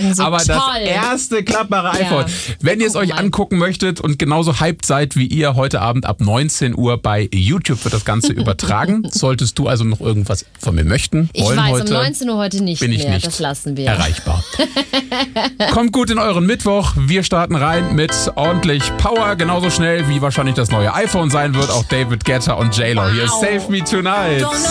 zeigen. So Aber toll. das erste klappbare iPhone. Wenn ihr es euch mal. angucken möchtet und genauso hyped seid wie ihr, heute Abend ab 19 Uhr bei YouTube wird das Ganze übertragen. Solltest du also noch irgendwas von mir möchten, Ich wollen weiß, heute, um 19 Uhr heute nicht bin ich mehr. nicht Das lassen wir. erreichbar. Kommt gut in euren Mittwoch. Wir starten rein mit ordentlich Power. Genauso schnell wie wahrscheinlich das neue iPhone sein wird. Auch David Guetta und J-Lo. Hier ist Save Me Tonight.